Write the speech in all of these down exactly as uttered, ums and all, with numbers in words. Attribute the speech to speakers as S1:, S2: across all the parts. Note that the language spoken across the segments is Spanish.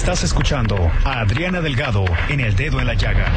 S1: Estás escuchando a Adriana Delgado en El Dedo en la Llaga.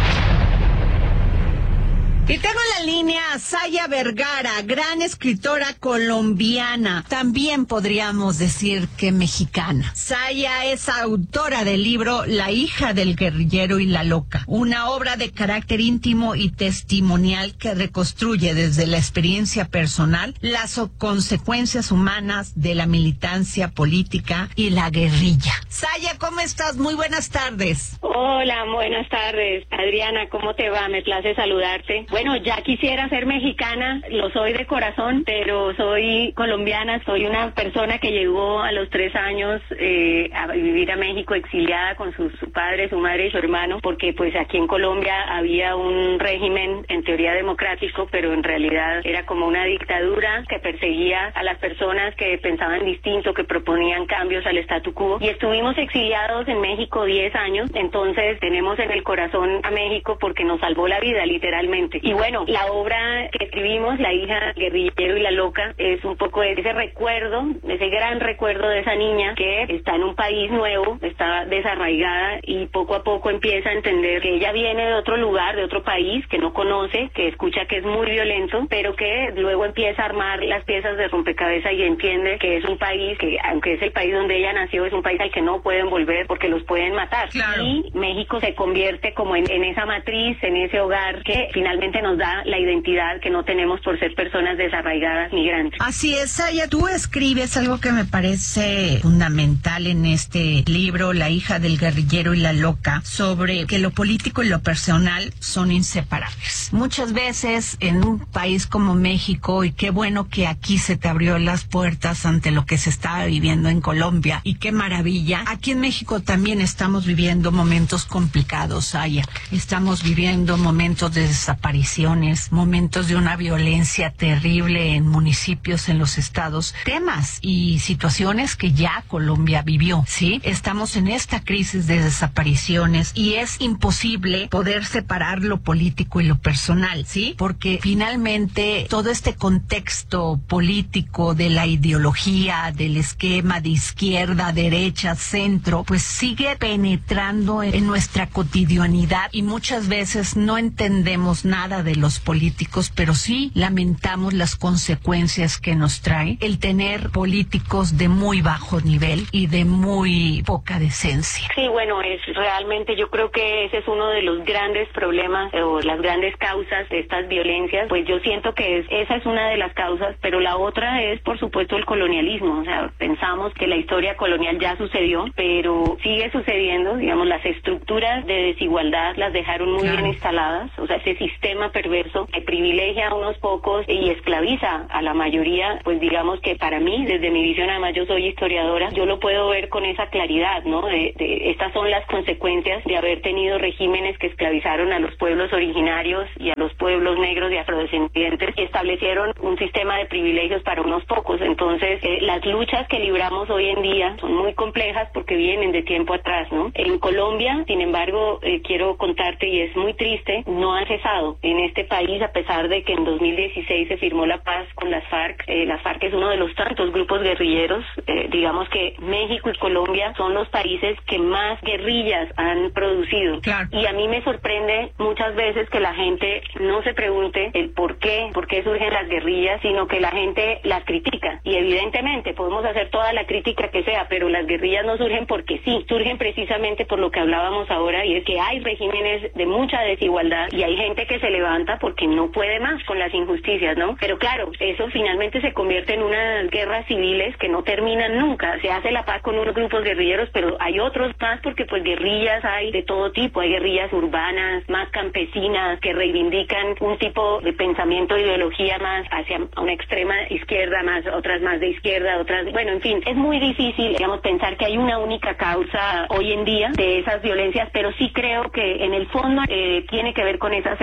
S2: Y tengo en la línea a Saya Vergara, gran escritora colombiana, también podríamos decir que mexicana. Saya es autora del libro La hija del guerrillero y la loca, una obra de carácter íntimo y testimonial que reconstruye desde la experiencia personal las consecuencias humanas de la militancia política y la guerrilla. Saya, ¿cómo estás? Muy buenas tardes.
S3: Hola, buenas tardes. Adriana, ¿cómo te va? Me place saludarte. Bueno, ya quisiera ser mexicana, lo soy de corazón, pero soy colombiana, soy una persona que llegó a los tres años eh, a vivir a México exiliada con su, su padre, su madre y su hermano, porque pues aquí en Colombia había un régimen en teoría democrático, pero en realidad era como una dictadura que perseguía a las personas que pensaban distinto, que proponían cambios al statu quo, y estuvimos exiliados en México diez años, entonces tenemos en el corazón a México porque nos salvó la vida literalmente. Y bueno, la obra que escribimos, La hija del guerrillero y la loca, es un poco ese recuerdo, ese gran recuerdo de esa niña que está en un país nuevo, está desarraigada y poco a poco empieza a entender que ella viene de otro lugar, de otro país, que no conoce, que escucha que es muy violento, pero que luego empieza a armar las piezas de rompecabezas y entiende que es un país que, aunque es el país donde ella nació, es un país al que no pueden volver porque los pueden matar.
S2: Claro.
S3: Y México se convierte como en, en esa matriz, en ese hogar que finalmente nos da la identidad que no tenemos por ser personas desarraigadas migrantes.
S2: Así es, Saya, tú escribes algo que me parece fundamental en este libro, La hija del guerrillero y la loca, sobre que lo político y lo personal son inseparables. Muchas veces en un país como México, y qué bueno que aquí se te abrió las puertas ante lo que se estaba viviendo en Colombia, y qué maravilla, aquí en México también estamos viviendo momentos complicados, Saya. Estamos viviendo momentos de desapariciones, momentos de una violencia terrible en municipios, en los estados, temas y situaciones que ya Colombia vivió, ¿sí? Estamos en esta crisis de desapariciones y es imposible poder separar lo político y lo personal, ¿sí? Porque finalmente todo este contexto político de la ideología, del esquema de izquierda, derecha, centro, pues sigue penetrando en nuestra cotidianidad y muchas veces no entendemos nada de los políticos, pero sí lamentamos las consecuencias que nos trae el tener políticos de muy bajo nivel y de muy poca decencia.
S3: Sí, bueno, es realmente, yo creo que ese es uno de los grandes problemas eh, o las grandes causas de estas violencias. Pues yo siento que es, esa es una de las causas, pero la otra es, por supuesto, el colonialismo. O sea, pensamos que la historia colonial ya sucedió, pero sigue sucediendo. Digamos, las estructuras de desigualdad las dejaron muy
S2: Claro.
S3: bien instaladas. O sea, ese sistema perverso que privilegia a unos pocos y esclaviza a la mayoría, pues digamos que para mí, desde mi visión, además yo soy historiadora, yo lo puedo ver con esa claridad, ¿no? De, de, estas son las consecuencias de haber tenido regímenes que esclavizaron a los pueblos originarios y a los pueblos negros y afrodescendientes y establecieron un sistema de privilegios para unos pocos. Entonces, eh, las luchas que libramos hoy en día son muy complejas porque vienen de tiempo atrás, ¿no? En Colombia, sin embargo, eh, quiero contarte, y es muy triste, no han cesado en este país, a pesar de que en dos mil dieciséis se firmó la paz con las FARC. Eh, las FARC es uno de los tantos grupos guerrilleros. Eh, digamos que México y Colombia son los países que más guerrillas han producido.
S2: Claro.
S3: Y a mí me sorprende muchas veces que la gente no se pregunte el por qué, por qué surgen las guerrillas, sino que la gente las critica. Y evidentemente podemos hacer toda la crítica que sea, pero las guerrillas no surgen porque sí, surgen precisamente por lo que hablábamos ahora, y es que hay regímenes de mucha desigualdad y hay gente que se levanta porque no puede más con las injusticias, ¿no? Pero claro, eso finalmente se convierte en unas guerras civiles que no terminan nunca. Se hace la paz con unos grupos guerrilleros, pero hay otros más porque pues guerrillas hay de todo tipo. Hay guerrillas urbanas, más campesinas, que reivindican un tipo de pensamiento e ideología más hacia una extrema izquierda, más otras más de izquierda, otras... Bueno, en fin, es muy difícil, digamos, pensar que hay una única causa hoy en día de esas violencias, pero sí creo que en el fondo eh, tiene que ver con esas estructuras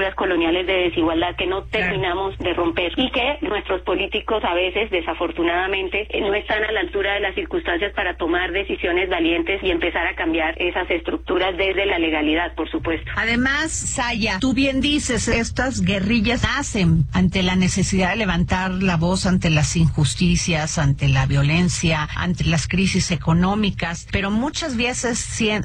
S3: estructuras coloniales de desigualdad que no terminamos de romper y que nuestros políticos a veces, desafortunadamente, no están a la altura de las circunstancias para tomar decisiones valientes y empezar a cambiar esas estructuras desde la legalidad, por supuesto.
S2: Además, Saya, tú bien dices, estas guerrillas nacen ante la necesidad de levantar la voz ante las injusticias, ante la violencia, ante las crisis económicas, pero muchas veces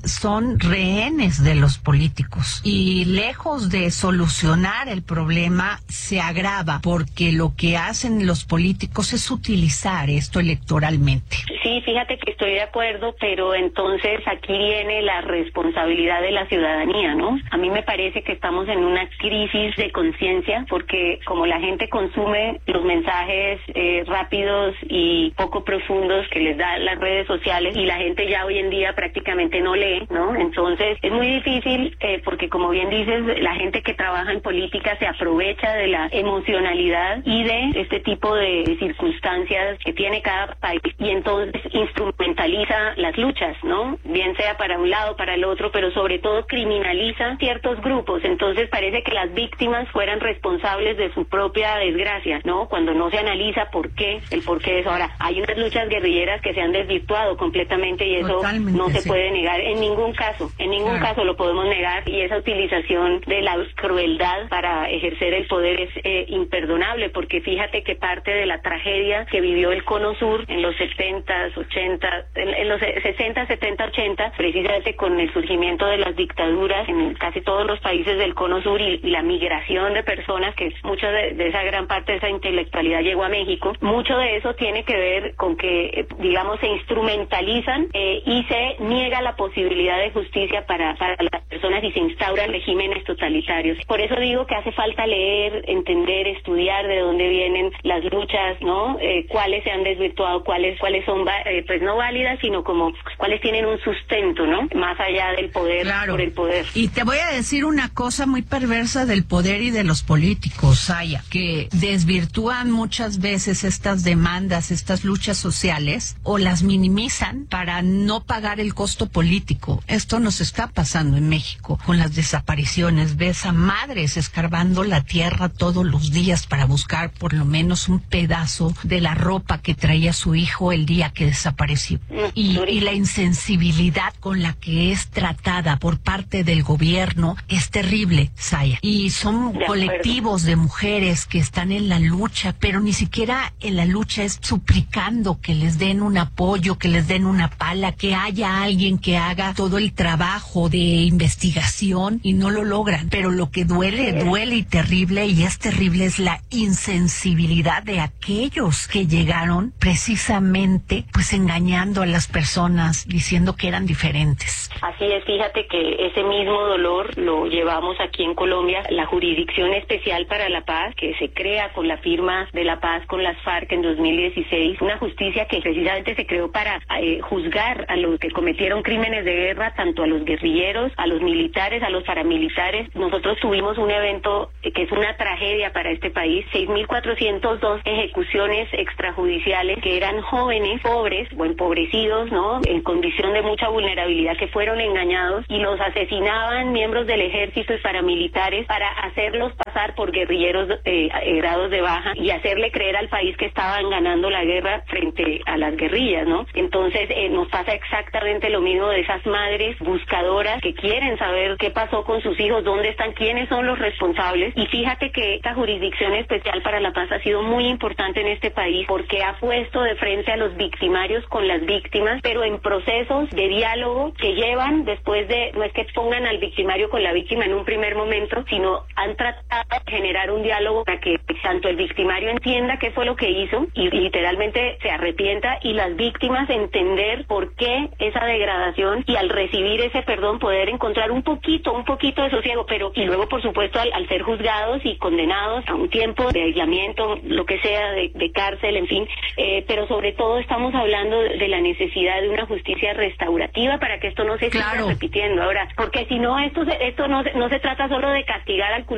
S2: son rehenes de los políticos y lejos de solucionar el problema se agrava porque lo que hacen los políticos es utilizar esto electoralmente.
S3: Sí, fíjate que estoy de acuerdo, pero entonces aquí viene la responsabilidad de la ciudadanía, ¿no? A mí me parece que estamos en una crisis de conciencia porque como la gente consume los mensajes eh, rápidos y poco profundos que les da las redes sociales y la gente ya hoy en día prácticamente no lee, ¿no? Entonces es muy difícil eh, porque como bien dices, la gente que trabaja en política se aprovecha de la emocionalidad y de este tipo de circunstancias que tiene cada país y entonces instrumentaliza las luchas, ¿no? Bien sea para un lado, para el otro, pero sobre todo criminaliza ciertos grupos. Entonces parece que las víctimas fueran responsables de su propia desgracia, ¿no? Cuando no se analiza por qué, el por qué de eso. Ahora, hay unas luchas guerrilleras que se han desvirtuado completamente y eso Totalmente, no se sí. puede negar en ningún caso, en ningún claro. caso lo podemos negar y esa utilización de la crueldad para ejercer el poder es eh, imperdonable porque fíjate que parte de la tragedia que vivió el Cono Sur en los setenta, ochenta, en, en los sesenta, setenta, ochenta, precisamente con el surgimiento de las dictaduras en casi todos los países del Cono Sur y, y la migración de personas, que mucha de, de esa gran parte de esa intelectualidad llegó a México, mucho de eso tiene que ver con que, digamos, se instrumentalizan eh, y se niega la posibilidad de justicia para, para las personas y se instauran regímenes totalitarios. Por eso digo que hace falta leer, entender, estudiar de dónde vienen las luchas, ¿no? Eh, cuáles se han desvirtuado, cuáles cuáles son, eh, pues no válidas, sino como cuáles tienen un sustento, ¿no? Más allá del poder
S2: claro.
S3: por el poder.
S2: Y te voy a decir una cosa muy perversa del poder y de los políticos, Saya, que desvirtúan muchas veces estas demandas, estas luchas sociales, o las minimizan para no pagar el costo político. Esto nos está pasando en México con las desapariciones. Ves a madres escarbando la tierra todos los días para buscar por lo menos un pedazo de la ropa que traía su hijo el día que desapareció. Y, y la insensibilidad con la que es tratada por parte del gobierno es terrible, Saya. Y son de colectivos de mujeres que están en la lucha, pero ni siquiera en la lucha es suplicando que les den un apoyo, que les den una pala, que haya alguien que haga todo el trabajo de investigación y no lo logran. Pero lo que duele, duele y terrible, y es terrible, es la insensibilidad de aquellos que llegaron precisamente pues engañando a las personas, diciendo que eran diferentes.
S3: Así es, fíjate que ese mismo dolor lo llevamos aquí en Colombia, la Jurisdicción Especial para la Paz, que se crea con la firma de la paz con las FARC en dos mil dieciséis, una justicia que precisamente se creó para eh, juzgar a los que cometieron crímenes de guerra, tanto a los guerrilleros, a los militares, a los paramilitares. Nosotros tuvimos un evento eh, que es una tragedia para este país, seis mil cuatrocientas dos ejecuciones extrajudiciales que eran jóvenes, pobres o empobrecidos, ¿no?, en condición de mucha vulnerabilidad, que fueron engañados y los asesinaban miembros del ejército y paramilitares para hacerlos pasar por guerrilleros eh, grados de baja y hacerle creer al país que estaban ganando la guerra frente a las guerrillas, ¿no? Entonces eh, nos pasa exactamente lo mismo de esas madres buscadoras que quieren saber qué pasó con sus hijos, dónde están, quiénes son los responsables. Y fíjate que esta Jurisdicción Especial para la Paz ha sido muy importante en este país porque ha puesto de frente a los victimarios con las víctimas, pero en procesos de diálogo que llevan después de, no es que pongan al victimario con la víctima en un primer momento, sino han tratado de generar un diálogo para que tanto el victimario entienda qué fue lo que hizo y literalmente se arrepienta, y las víctimas entender por qué esa degradación, y al recibir ese perdón poder encontrar un poquito, un poquito de sosiego, pero y luego por supuesto al, al ser juzgados y condenados a un tiempo de aislamiento, lo que sea, de, de cárcel, en fin, eh, pero sobre todo estamos hablando de, de la necesidad de una justicia restaurativa para que esto no se
S2: claro.
S3: siga repitiendo ahora, porque si no, esto se, esto no, no se trata solo de castigar al culpable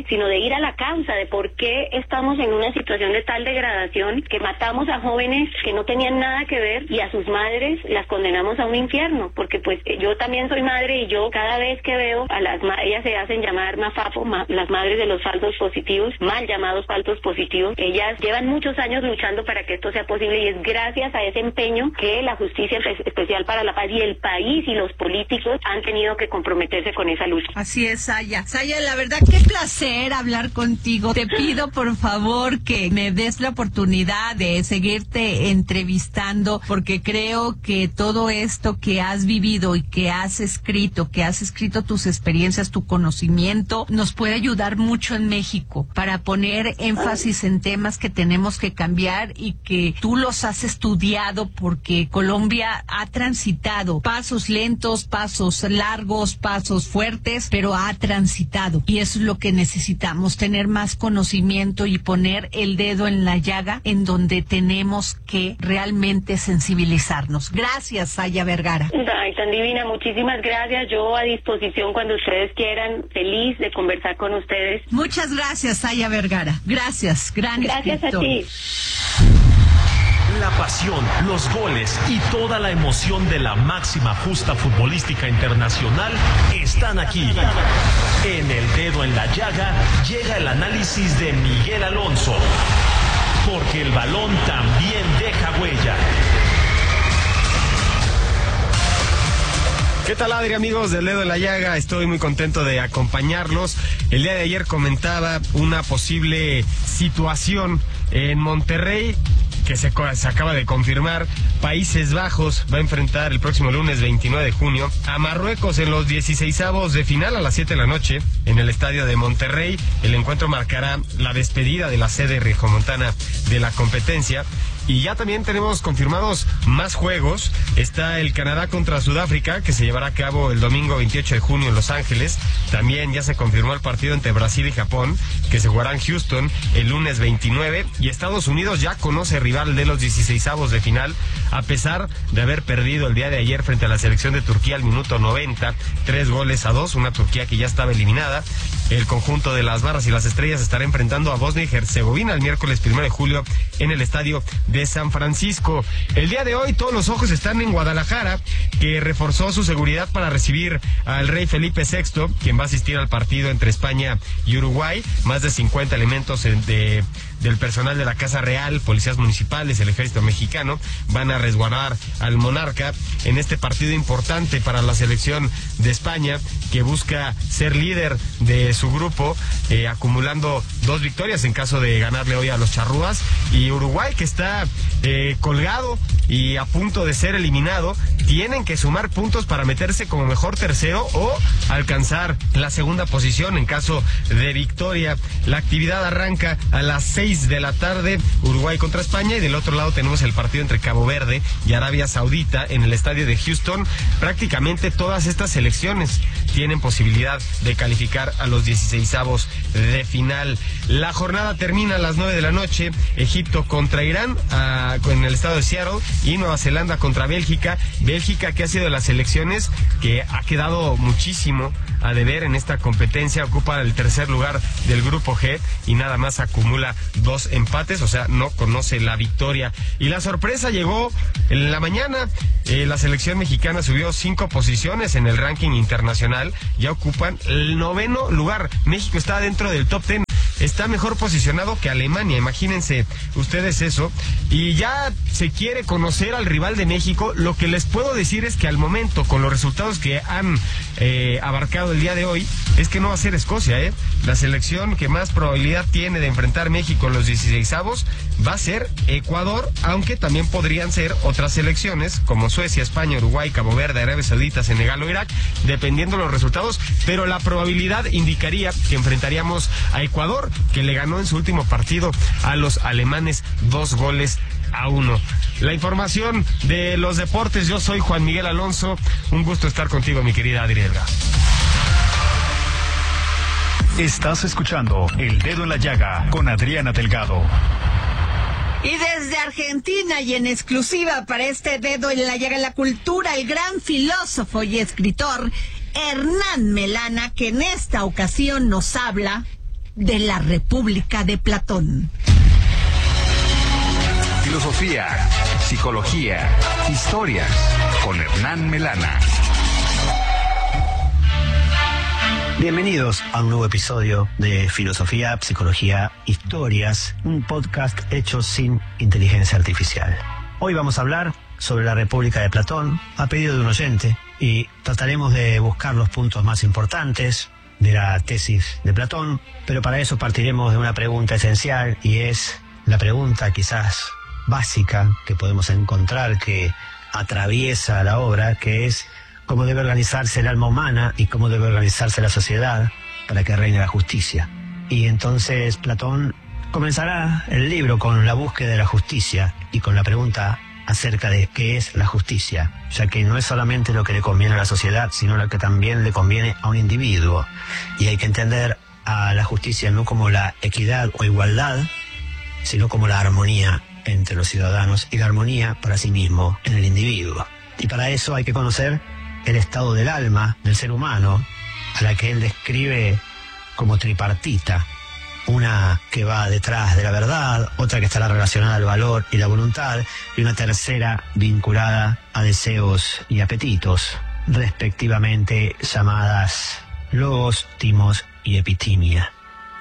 S3: sino de ir a la causa de por qué estamos en una situación de tal degradación que matamos a jóvenes que no tenían nada que ver y a sus madres las condenamos a un infierno, porque pues yo también soy madre y yo cada vez que veo a las ma- ellas se hacen llamar mafapo, ma- las madres de los falsos positivos, mal llamados falsos positivos, ellas llevan muchos años luchando para que esto sea posible y es gracias a ese empeño que la Justicia Especial para la Paz y el país y los políticos han tenido que comprometerse con esa lucha.
S2: Así es, Saya. Saya, la verdad, qué placer hablar contigo. Te pido, por favor, que me des la oportunidad de seguirte entrevistando, porque creo que todo esto que has vivido y que has escrito, que has escrito tus experiencias, tu conocimiento, nos puede ayudar mucho en México para poner énfasis en temas que tenemos que cambiar y que tú los has estudiado, porque Colombia ha transitado pasos lentos, pasos largos, pasos fuertes, pero ha transitado. Y eso es lo que necesitamos, tener más conocimiento y poner el dedo en la llaga en donde tenemos que realmente sensibilizarnos. Gracias, Saya Vergara.
S3: Ay, tan divina, muchísimas gracias. Yo a disposición cuando ustedes quieran, feliz de conversar con ustedes.
S2: Muchas gracias, Saya Vergara. Gracias, gran
S3: Gracias
S2: escritor.
S3: a ti.
S4: La pasión, los goles y toda la emoción de la máxima justa futbolística internacional están aquí. En El Dedo en la Llaga llega el análisis de Miguel Alonso, porque el balón también deja huella.
S5: ¿Qué tal, Adri, amigos del Dedo en la Llaga? Estoy muy contento de acompañarlos. El día de ayer comentaba una posible situación en Monterrey que se, se acaba de confirmar. Países Bajos va a enfrentar el próximo lunes veintinueve de junio a Marruecos en los dieciseisavos de final a las siete de la noche en el estadio de Monterrey. El encuentro marcará la despedida de la sede regiomontana de la competencia. Y ya también tenemos confirmados más juegos. Está el Canadá contra Sudáfrica, que se llevará a cabo el domingo veintiocho de junio en Los Ángeles. También ya se confirmó el partido entre Brasil y Japón, que se jugará en Houston el lunes veintinueve. Y Estados Unidos ya conoce rival de los dieciseisavos de final, a pesar de haber perdido el día de ayer frente a la selección de Turquía al minuto noventa, tres goles a dos, una Turquía que ya estaba eliminada. El conjunto de las Barras y las Estrellas estará enfrentando a Bosnia y Herzegovina el miércoles primero de julio en el estadio de San Francisco. El día de hoy todos los ojos están en Guadalajara, que reforzó su seguridad para recibir al rey Felipe sexto, quien va a asistir al partido entre España y Uruguay. Más de cincuenta elementos de, del personal de la Casa Real, policías municipales, el ejército mexicano, van a resguardar al monarca en este partido importante para la selección de España, que busca ser líder de su grupo, eh, acumulando dos victorias en caso de ganarle hoy a los charrúas, y Uruguay, que está eh, colgado y a punto de ser eliminado. Tienen que sumar puntos para meterse como mejor tercero o alcanzar la segunda posición en caso de victoria. La actividad arranca a las seis de la tarde, Uruguay contra España, y del otro lado tenemos el partido entre Cabo Verde y Arabia Saudita en el estadio de Houston. Prácticamente todas estas selecciones tienen posibilidad de calificar a los dieciseisavos de final. La jornada termina a las nueve de la noche, Egipto contra Irán a, en el estado de Seattle, y Nueva Zelanda contra Bélgica. Bélgica, que ha sido de las selecciones que ha quedado muchísimo a deber en esta competencia, ocupa el tercer lugar del grupo G y nada más acumula dos empates, o sea, no conoce la victoria. Y la sorpresa llegó en la mañana. Eh, la selección mexicana subió cinco posiciones en el ranking internacional, ya ocupan el noveno lugar. México está dentro del top ten. Está mejor posicionado que Alemania, imagínense ustedes eso. Y ya se quiere conocer al rival de México. Lo que les puedo decir es que al momento, con los resultados que han eh, abarcado el día de hoy, es que no va a ser Escocia, ¿eh? La selección que más probabilidad tiene de enfrentar México en los dieciseisavos va a ser Ecuador, aunque también podrían ser otras selecciones como Suecia, España, Uruguay, Cabo Verde, Arabia Saudita, Senegal o Irak, dependiendo de los resultados. Pero la probabilidad indicaría que enfrentaríamos a Ecuador, que le ganó en su último partido a los alemanes dos goles a uno. La información de los deportes, yo soy Juan Miguel Alonso, un gusto estar contigo, mi querida Adriela.
S1: Estás escuchando El Dedo en la Llaga con Adriana Delgado.
S2: Y desde Argentina y en exclusiva para este Dedo en la Llaga en la Cultura, el gran filósofo y escritor Hernán Melana, que en esta ocasión nos habla de la República de Platón.
S6: Filosofía, psicología, historias, con Hernán Melana.
S7: Bienvenidos a un nuevo episodio de Filosofía, Psicología, Historias, un podcast hecho sin inteligencia artificial. Hoy vamos a hablar sobre la República de Platón, a pedido de un oyente, y trataremos de buscar los puntos más importantes de la tesis de Platón, pero para eso partiremos de una pregunta esencial, y es la pregunta quizás básica que podemos encontrar que atraviesa la obra, que es cómo debe organizarse el alma humana y cómo debe organizarse la sociedad para que reine la justicia. Y entonces Platón comenzará el libro con la búsqueda de la justicia y con la pregunta acerca de qué es la justicia, ya que no es solamente lo que le conviene a la sociedad, sino lo que también le conviene a un individuo. Y hay que entender a la justicia no como la equidad o igualdad, sino como la armonía entre los ciudadanos y la armonía para sí mismo en el individuo. Y para eso hay que conocer el estado del alma del ser humano, a la que él describe como tripartita, una que va detrás de la verdad, otra que estará relacionada al valor y la voluntad, y una tercera vinculada a deseos y apetitos, respectivamente llamadas logos, timos y epitimia.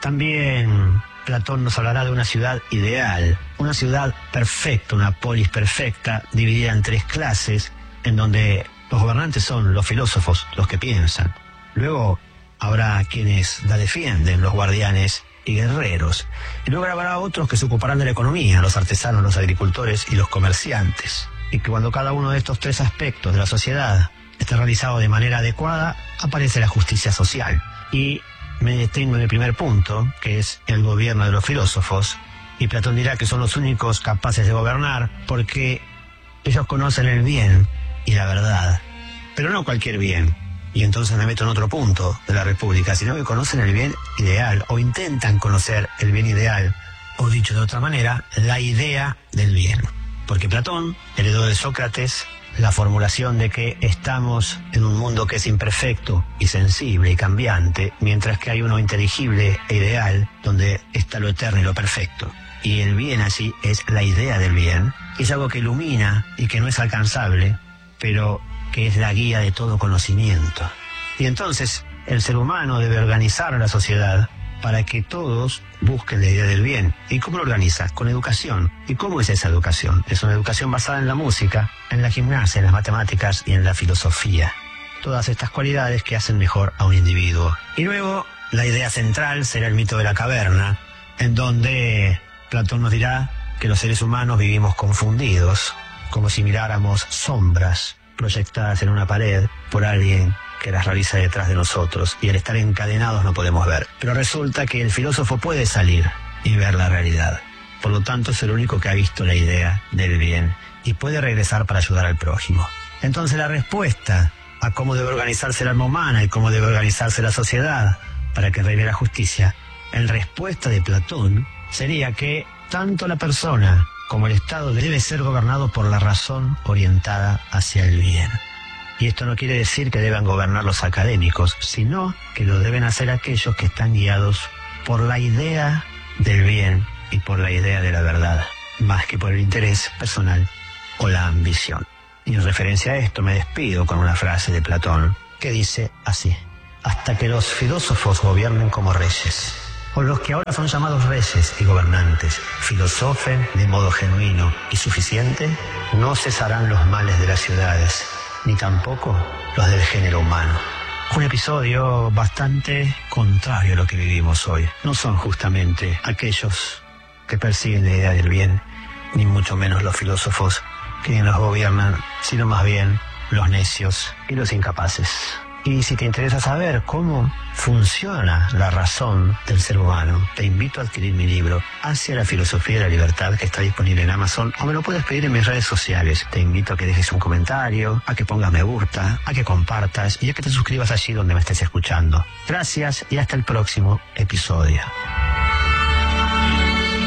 S7: También Platón nos hablará de una ciudad ideal, una ciudad perfecta, una polis perfecta, dividida en tres clases, en donde los gobernantes son los filósofos, los que piensan. Luego habrá quienes la defienden, los guardianes y guerreros. Y luego habrá otros que se ocuparán de la economía, los artesanos, los agricultores y los comerciantes. Y que cuando cada uno de estos tres aspectos de la sociedad esté realizado de manera adecuada, aparece la justicia social. Y me detengo en el primer punto, que es el gobierno de los filósofos. Y Platón dirá que son los únicos capaces de gobernar porque ellos conocen el bien y la verdad, pero no cualquier bien. Y entonces me meto en otro punto de la República, sino que conocen el bien ideal, o intentan conocer el bien ideal, o dicho de otra manera, la idea del bien. Porque Platón heredó de Sócrates la formulación de que estamos en un mundo que es imperfecto y sensible y cambiante, mientras que hay uno inteligible e ideal, donde está lo eterno y lo perfecto. Y el bien así es la idea del bien, que es algo que ilumina y que no es alcanzable, pero que es la guía de todo conocimiento. Y entonces el ser humano debe organizar a la sociedad para que todos busquen la idea del bien. ¿Y cómo lo organiza? Con educación. ¿Y cómo es esa educación? Es una educación basada en la música, en la gimnasia, en las matemáticas y en la filosofía. Todas estas cualidades que hacen mejor a un individuo. Y luego la idea central será el mito de la caverna, en donde Platón nos dirá que los seres humanos vivimos confundidos, como si miráramos sombras proyectadas en una pared por alguien que las realiza detrás de nosotros, y al estar encadenados no podemos ver. Pero resulta que el filósofo puede salir y ver la realidad. Por lo tanto, es el único que ha visto la idea del bien y puede regresar para ayudar al prójimo. Entonces la respuesta a cómo debe organizarse el alma humana y cómo debe organizarse la sociedad para que reine la justicia, en respuesta de Platón, sería que tanto la persona como el Estado debe ser gobernado por la razón orientada hacia el bien. Y esto no quiere decir que deban gobernar los académicos, sino que lo deben hacer aquellos que están guiados por la idea del bien y por la idea de la verdad, más que por el interés personal o la ambición. Y en referencia a esto me despido con una frase de Platón que dice así: hasta que los filósofos gobiernen como reyes, o los que ahora son llamados reyes y gobernantes filosofen de modo genuino y suficiente, no cesarán los males de las ciudades, ni tampoco los del género humano. Un episodio bastante contrario a lo que vivimos hoy. No son justamente aquellos que persiguen la idea del bien, ni mucho menos los filósofos que nos gobiernan, sino más bien los necios y los incapaces. Y si te interesa saber cómo funciona la razón del ser humano, te invito a adquirir mi libro Hacia la filosofía de la libertad, que está disponible en Amazon, o me lo puedes pedir en mis redes sociales. Te invito a que dejes un comentario, a que pongas me gusta, a que compartas y a que te suscribas allí donde me estés escuchando. Gracias y hasta el próximo episodio.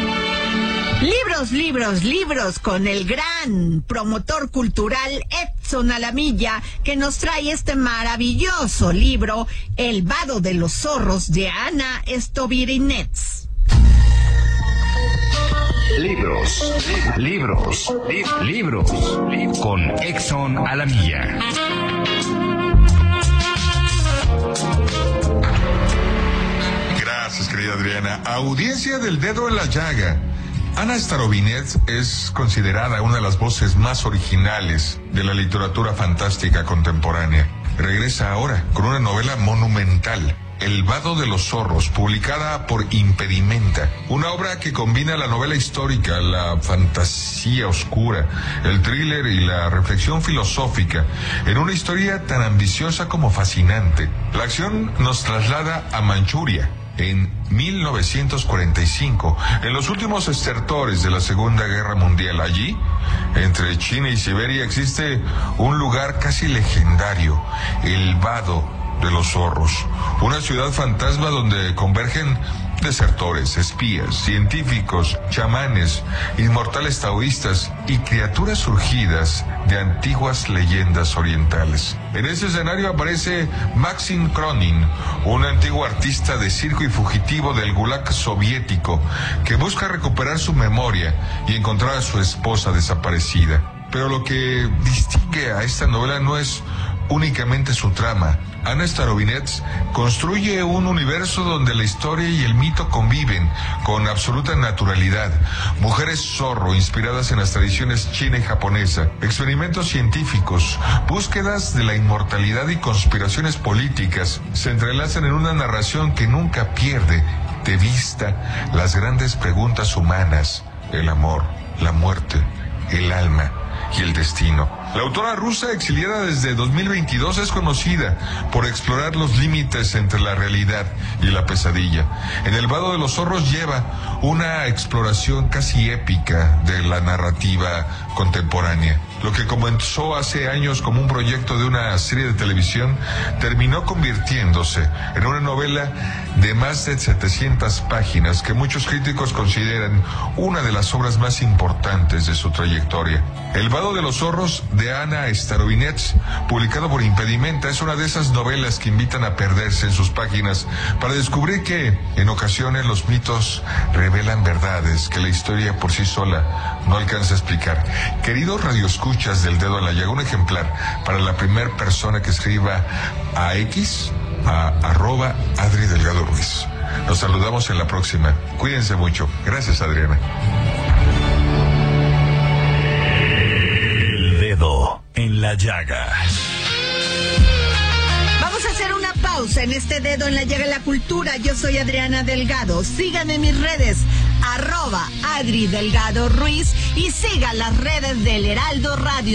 S2: Libros, libros, libros con el gran promotor cultural Edson Edson Alamilla, que nos trae este maravilloso libro, El vado de los zorros, de Ana Stovirinets.
S6: Libros, libros, li- libros, con Edson Alamilla.
S8: Gracias, querida Adriana. Audiencia del Dedo en la Llaga. Ana Stovirinets es considerada una de las voces más originales de la literatura fantástica contemporánea. Regresa ahora con una novela monumental, El vado de los zorros, publicada por Impedimenta, una obra que combina la novela histórica, la fantasía oscura, el thriller y la reflexión filosófica en una historia tan ambiciosa como fascinante. La acción nos traslada a Manchuria en mil novecientos cuarenta y cinco, en los últimos estertores de la Segunda Guerra Mundial. Allí, entre China y Siberia, existe un lugar casi legendario, el vado de los zorros, una ciudad fantasma donde convergen desertores, espías, científicos, chamanes, inmortales taoístas y criaturas surgidas de antiguas leyendas orientales. En ese escenario aparece Maxim Cronin, un antiguo artista de circo y fugitivo del Gulag soviético que busca recuperar su memoria y encontrar a su esposa desaparecida. Pero lo que distingue a esta novela no es únicamente su trama. Ana Stovirinets construye un universo donde la historia y el mito conviven con absoluta naturalidad. Mujeres zorro inspiradas en las tradiciones china y japonesa, experimentos científicos, búsquedas de la inmortalidad y conspiraciones políticas se entrelazan en una narración que nunca pierde de vista las grandes preguntas humanas: el amor, la muerte, el alma y el destino. La autora rusa, exiliada desde dos mil veintidós, es conocida por explorar los límites entre la realidad y la pesadilla. En El vado de los zorros lleva una exploración casi épica de la narrativa contemporánea. Lo que comenzó hace años como un proyecto de una serie de televisión terminó convirtiéndose en una novela de más de setecientas páginas que muchos críticos consideran una de las obras más importantes de su trayectoria. El vado de los zorros, de Ana Stovirinets, publicado por Impedimenta, es una de esas novelas que invitan a perderse en sus páginas para descubrir que, en ocasiones, los mitos revelan verdades que la historia por sí sola no alcanza a explicar. Queridos radioescuchas del Dedo en la Llaga, un ejemplar para la primera persona que escriba a X, a arroba Adri Delgado Ruiz. Nos saludamos en la próxima. Cuídense mucho. Gracias, Adriana.
S1: El Dedo en la Llaga.
S2: Vamos a hacer una pausa en este Dedo en la Llaga de la Cultura. Yo soy Adriana Delgado. Síganme en mis redes, arroba Adri Delgado Ruiz, y sigan las redes del Heraldo Radio.